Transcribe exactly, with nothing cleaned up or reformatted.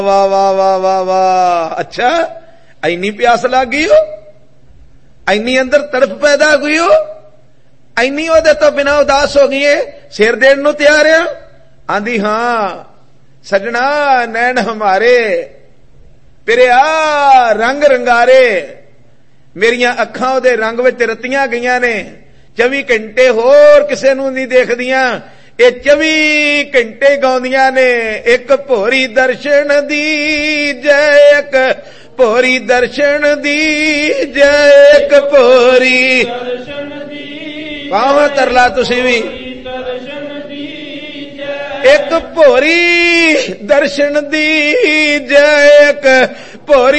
वाह वाह वाह वाह वाह। अच्छा इन्नी प्यास लग गई हो, इन्नी अंदर तड़फ पैदा हुई हो, इन्नी ओदे तो बिना उदास हो गई है, सिर देन नूं तैयार है। आंदी हां सजना नैन हमारे पिरिया रंग रंगारे, मेरिया अखां ओदे रंग विच रतियां गईयां ने, चौबी घंटे होर किसे नूं नहीं देखदियां, ये चौबी घंटे गाउंदियां ने एक भोरी दर्शन दी जय, एक भोरी दर्शन दी जय, एक भोरी दर्शन दी। पावा तरला तुसी भी एक भोरी दर्शन दी जय, एक भोरी